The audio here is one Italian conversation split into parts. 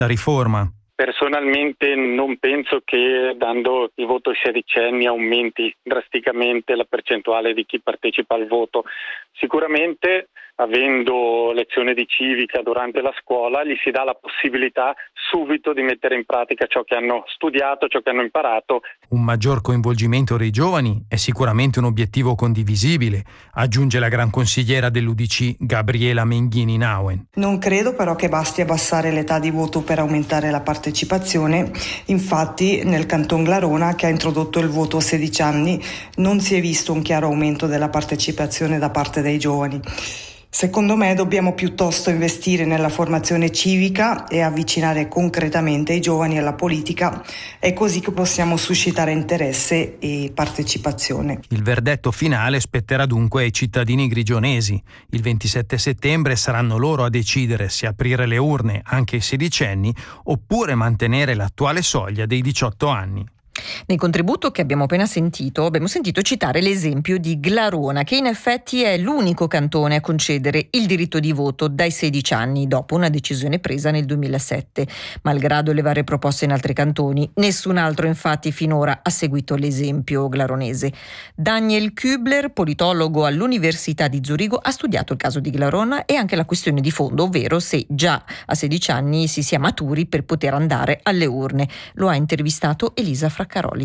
la riforma. Personalmente non penso che dando il voto ai sedicenni aumenti drasticamente la percentuale di chi partecipa al voto. Sicuramente, avendo lezione di civica durante la scuola, gli si dà la possibilità subito di mettere in pratica ciò che hanno studiato, ciò che hanno imparato. Un maggior coinvolgimento dei giovani è sicuramente un obiettivo condivisibile, aggiunge la gran consigliera dell'UDC Gabriela Menghini Nauen. Non credo però che basti abbassare l'età di voto per aumentare la partecipazione. Infatti nel Canton Glarona, che ha introdotto il voto a 16 anni, non si è visto un chiaro aumento della partecipazione da parte dei giovani. Secondo me dobbiamo piuttosto investire nella formazione civica e avvicinare concretamente i giovani alla politica. È così che possiamo suscitare interesse e partecipazione. Il verdetto finale spetterà dunque ai cittadini grigionesi. Il 27 settembre saranno loro a decidere se aprire le urne anche ai sedicenni oppure mantenere l'attuale soglia dei 18 anni. Nel contributo che abbiamo appena sentito, abbiamo sentito citare l'esempio di Glarona, che in effetti è l'unico cantone a concedere il diritto di voto dai 16 anni, dopo una decisione presa nel 2007. Malgrado le varie proposte in altri cantoni, nessun altro infatti finora ha seguito l'esempio glaronese. Daniel Kübler, politologo all'Università di Zurigo, ha studiato il caso di Glarona e anche la questione di fondo, ovvero se già a 16 anni si sia maturi per poter andare alle urne. Lo ha intervistato Elisa Fraccaroli.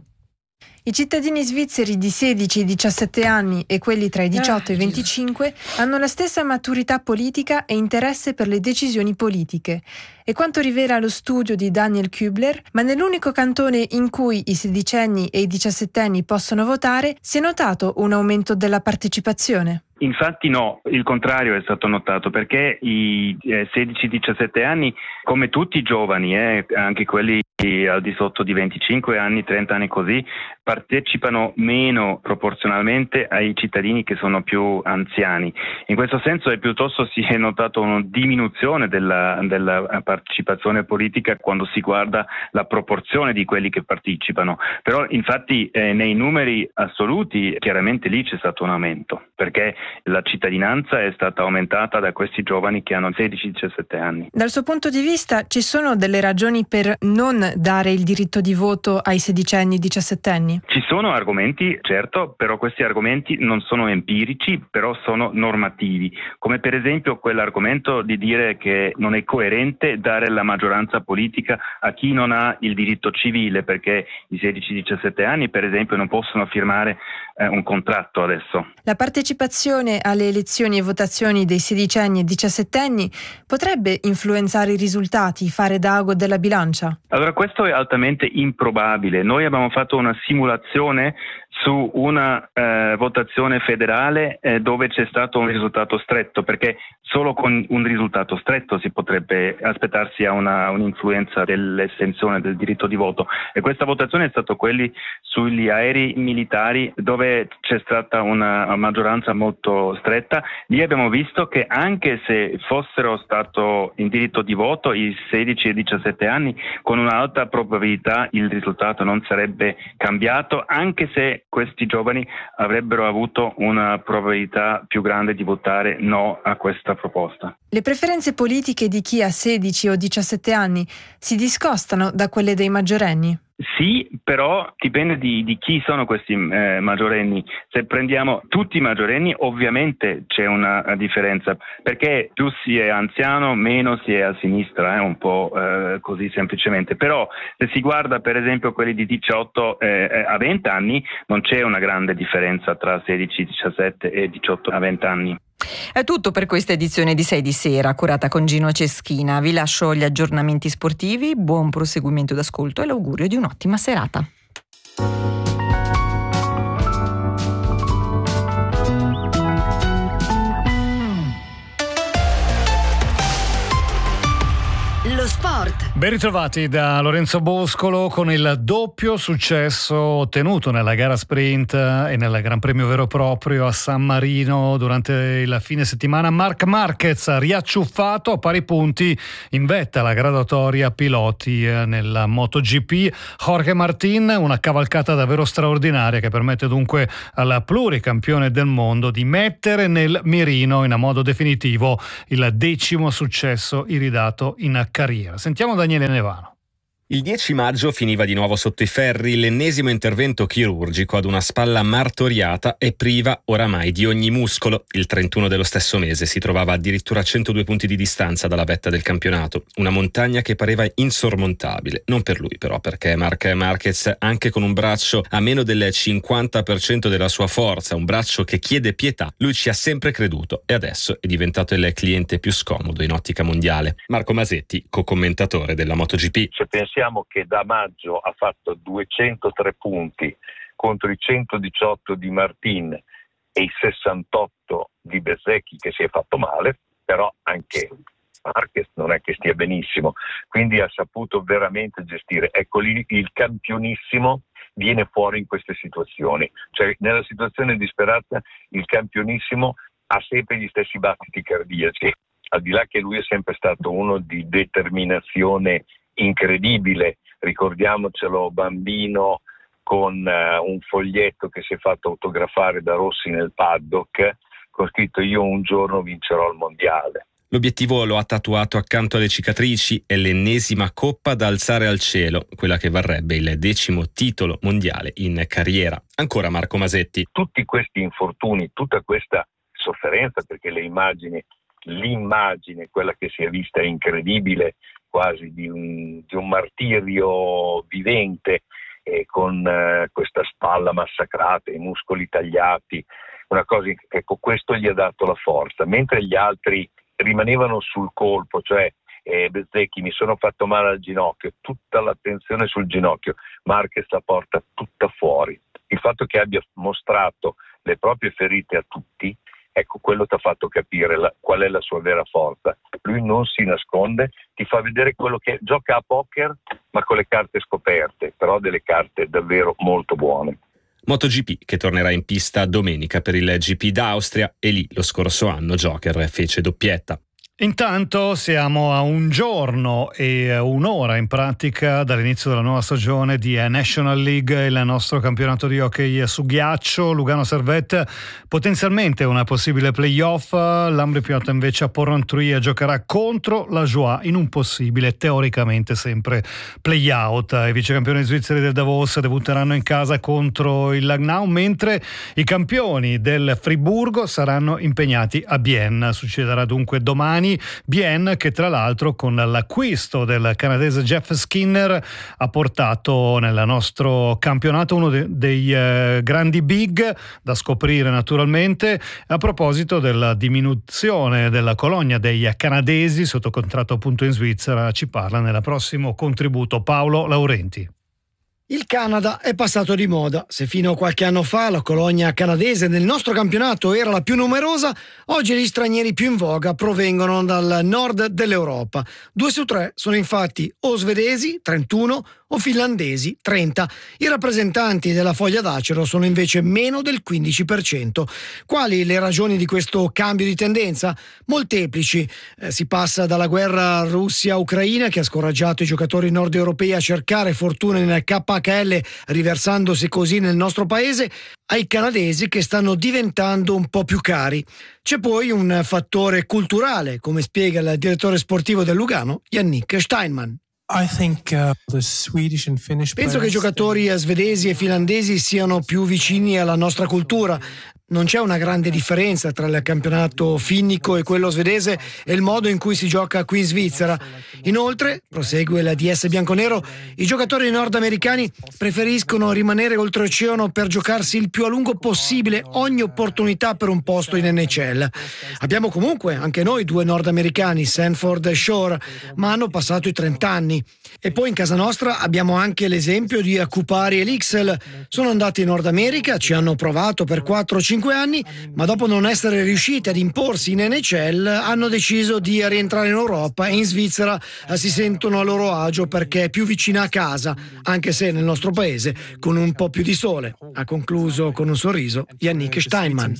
I cittadini svizzeri di 16 e 17 anni e quelli tra i 18 e i 25 hanno la stessa maturità politica e interesse per le decisioni politiche. È quanto rivela lo studio di Daniel Kübler, ma nell'unico cantone in cui i sedicenni e i 17enni possono votare si è notato un aumento della partecipazione. Infatti no, il contrario è stato notato, perché i 16-17 anni, come tutti i giovani, anche quelli al di sotto di 25 anni, 30 anni così, partecipano meno proporzionalmente ai cittadini che sono più anziani. In questo senso piuttosto si è notato una diminuzione della partecipazione politica quando si guarda la proporzione di quelli che partecipano. Però infatti nei numeri assoluti chiaramente lì c'è stato un aumento, perché la cittadinanza è stata aumentata da questi giovani che hanno 16-17 anni. Dal suo punto di vista ci sono delle ragioni per non dare il diritto di voto ai sedicenni e 17enni? Ci sono argomenti, certo, però questi argomenti non sono empirici, però sono normativi, come per esempio quell'argomento di dire che non è coerente dare la maggioranza politica a chi non ha il diritto civile, perché i 16-17 anni per esempio non possono firmare un contratto adesso. La partecipazione alle elezioni e votazioni dei sedicenni e 17enni potrebbe influenzare i risultati, fare da ago della bilancia? Allora questo è altamente improbabile. Noi abbiamo fatto una simulazione su una votazione federale dove c'è stato un risultato stretto, perché solo con un risultato stretto si potrebbe aspettarsi a un'influenza dell'estensione del diritto di voto, e questa votazione è stata quelli sugli aerei militari dove c'è stata una maggioranza molto stretta. Lì abbiamo visto che anche se fossero stato in diritto di voto i 16 e 17 anni, con un'alta probabilità il risultato non sarebbe cambiato, anche se questi giovani avrebbero avuto una probabilità più grande di votare no a questa proposta. Le preferenze politiche di chi ha 16 o 17 anni si discostano da quelle dei maggiorenni? Sì, però dipende di chi sono questi maggiorenni. Se prendiamo tutti i maggiorenni, ovviamente c'è una differenza, perché più si è anziano, meno si è a sinistra, un po' così semplicemente. Però se si guarda per esempio quelli di 18 a 20 anni, non c'è una grande differenza tra 16, 17 e 18 a 20 anni. È tutto per questa edizione di 6 di sera, curata con Gino Ceschina. Vi lascio gli aggiornamenti sportivi, buon proseguimento d'ascolto e l'augurio di un'ottima serata. Lo sport. Ben ritrovati da Lorenzo Boscolo con il doppio successo ottenuto nella gara sprint e nel Gran Premio vero e proprio a San Marino durante il fine settimana. Marc Marquez riacciuffato a pari punti in vetta alla graduatoria piloti nella MotoGP. Jorge Martín, una cavalcata davvero straordinaria che permette dunque al pluricampione del mondo di mettere nel mirino in modo definitivo il 10° successo iridato in carriera. Sentiamo Daniele Nevano. Il 10 maggio finiva di nuovo sotto i ferri l'ennesimo intervento chirurgico ad una spalla martoriata e priva oramai di ogni muscolo. Il 31 dello stesso mese si trovava addirittura a 102 punti di distanza dalla vetta del campionato, una montagna che pareva insormontabile. Non per lui però, perché Marc Marquez, anche con un braccio a meno del 50% della sua forza, un braccio che chiede pietà, lui ci ha sempre creduto e adesso è diventato il cliente più scomodo in ottica mondiale. Marco Masetti, co-commentatore della MotoGP. Se pensiamo che da maggio ha fatto 203 punti contro i 118 di Martin e i 68 di Bezzecchi, che si è fatto male, però anche Marquez non è che stia benissimo, quindi ha saputo veramente gestire. Ecco lì il campionissimo viene fuori in queste situazioni, cioè nella situazione disperata il campionissimo ha sempre gli stessi battiti cardiaci, al di là che lui è sempre stato uno di determinazione incredibile. Ricordiamocelo, bambino con un foglietto che si è fatto autografare da Rossi nel paddock con scritto "io un giorno vincerò il mondiale". L'obiettivo lo ha tatuato accanto alle cicatrici, è l'ennesima coppa da alzare al cielo, quella che varrebbe il 10° titolo mondiale in carriera. Ancora Marco Masetti. Tutti questi infortuni, tutta questa sofferenza, perché l'immagine, quella che si è vista è incredibile, quasi di un martirio vivente, con questa spalla massacrata, i muscoli tagliati, una cosa, ecco, questo gli ha dato la forza, mentre gli altri rimanevano sul colpo, cioè Bezzecchi, mi sono fatto male al ginocchio, tutta l'attenzione sul ginocchio, Marquez la porta tutta fuori. Il fatto che abbia mostrato le proprie ferite a tutti, ecco, quello ti ha fatto capire qual è la sua vera forza. Lui non si nasconde, ti fa vedere quello che è. Gioca a poker, ma con le carte scoperte, però delle carte davvero molto buone. MotoGP che tornerà in pista domenica per il GP d'Austria e lì lo scorso anno Joker fece doppietta. Intanto siamo a un giorno e un'ora in pratica dall'inizio della nuova stagione di National League, il nostro campionato di hockey su ghiaccio. Lugano Servette potenzialmente una possibile playoff, l'Ambrì-Piotta invece a Porrentruy giocherà contro la Joie in un possibile, teoricamente sempre playout. I vicecampioni svizzeri del Davos debutteranno in casa contro il Langnau, mentre i campioni del Friburgo saranno impegnati a Bienne. Succederà dunque domani. Bienne che tra l'altro con l'acquisto del canadese Jeff Skinner ha portato nel nostro campionato uno dei grandi big da scoprire naturalmente. A proposito della diminuzione della colonia dei canadesi sotto contratto appunto in Svizzera, ci parla nel prossimo contributo Paolo Laurenti. Il Canada è passato di moda. Se fino a qualche anno fa la colonia canadese nel nostro campionato era la più numerosa, oggi gli stranieri più in voga provengono dal nord dell'Europa. 2 su 3 sono infatti o svedesi, 31, o finlandesi, 30. I rappresentanti della foglia d'acero sono invece meno del 15%. Quali le ragioni di questo cambio di tendenza? Molteplici. Si passa dalla guerra Russia-Ucraina che ha scoraggiato i giocatori nord europei a cercare fortuna nel KHL, riversandosi così nel nostro paese, ai canadesi che stanno diventando un po' più cari. C'è poi un fattore culturale, come spiega il direttore sportivo del Lugano, Yannick Steinman. Penso che i giocatori svedesi e finlandesi siano più vicini alla nostra cultura. Non c'è una grande differenza tra il campionato finnico e quello svedese e il modo in cui si gioca qui in Svizzera. Inoltre, prosegue la DS bianconero, i giocatori nordamericani preferiscono rimanere oltreoceano per giocarsi il più a lungo possibile ogni opportunità per un posto in NHL. Abbiamo comunque anche noi 2 nordamericani, Sanford e Shore, ma hanno passato i 30 anni. E poi in casa nostra abbiamo anche l'esempio di Kupari e Lixel. Sono andati in Nord America, ci hanno provato per 4-5 anni, ma dopo non essere riusciti ad imporsi in NHL hanno deciso di rientrare in Europa e in Svizzera si sentono a loro agio perché è più vicina a casa, anche se nel nostro paese con un po' più di sole. Ha concluso con un sorriso Yannick Steinman.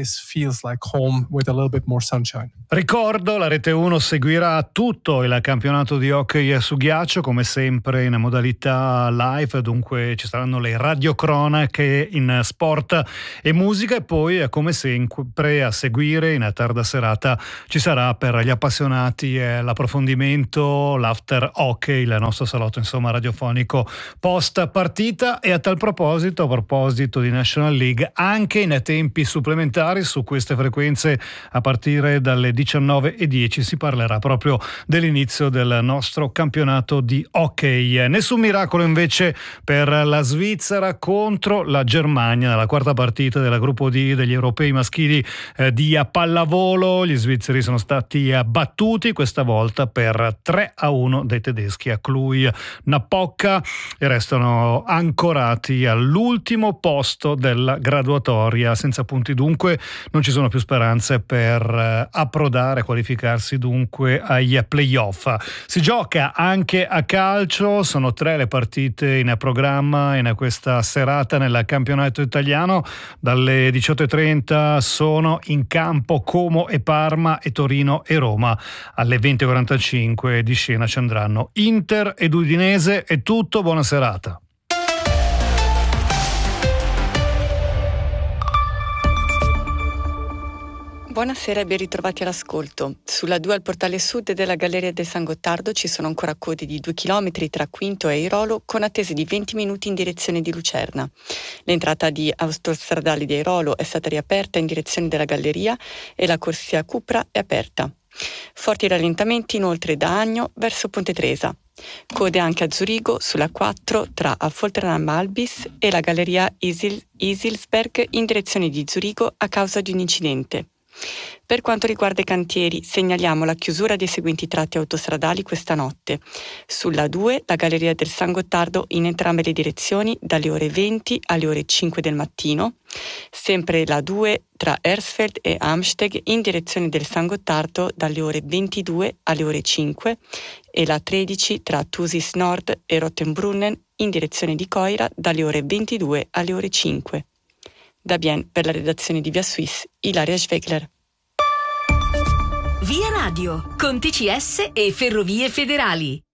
Ricordo, la Rete 1 seguirà tutto il campionato di hockey su ghiaccio come sempre in modalità live, dunque ci saranno le radiocronache in sport e musica e poi come sempre a seguire in tarda serata ci sarà per gli appassionati l'approfondimento, l'after hockey, il nostro salotto insomma radiofonico post partita. E a tal proposito, a proposito di National League, anche in tempi supplementari su queste frequenze a partire dalle 19:10 si parlerà proprio dell'inizio del nostro campionato di hockey. Nessun miracolo invece per la Svizzera contro la Germania nella quarta partita della gruppo D degli europei maschili di pallavolo. Gli svizzeri sono stati battuti questa volta per 3-1 dai tedeschi a Cluj-Napoca e restano ancorati all'ultimo posto della graduatoria. Senza punti dunque non ci sono più speranze per approdare, qualificarsi dunque agli playoff. Si gioca anche a calcio, sono 3 le partite in programma in questa serata nel campionato italiano. Dalle 18:30 sono in campo Como e Parma e Torino e Roma. Alle 20:45 di scena ci andranno Inter ed Udinese. È tutto, buona serata. Buonasera e ben ritrovati all'ascolto. Sulla 2 al portale sud della Galleria del San Gottardo ci sono ancora code di 2 chilometri tra Quinto e Airolo con attese di 20 minuti in direzione di Lucerna. L'entrata di autostradali di Airolo è stata riaperta in direzione della Galleria e la corsia Cupra è aperta. Forti rallentamenti inoltre da Agno verso Ponte Tresa. Code anche a Zurigo sulla 4 tra Affolternam Albis e la Galleria Isilsberg in direzione di Zurigo a causa di un incidente. Per quanto riguarda i cantieri, segnaliamo la chiusura dei seguenti tratti autostradali questa notte. Sulla 2, la Galleria del San Gottardo in entrambe le direzioni dalle ore 20 alle ore 5 del mattino. Sempre la 2 tra Hersfeld e Amsteg in direzione del San Gottardo dalle ore 22 alle ore 5 e la 13 tra Thusis Nord e Rottenbrunnen in direzione di Coira dalle ore 22 alle ore 5. Da Bien per la redazione di Via Suisse, Ilaria Schwegler. Via Radio, con TCS e Ferrovie Federali.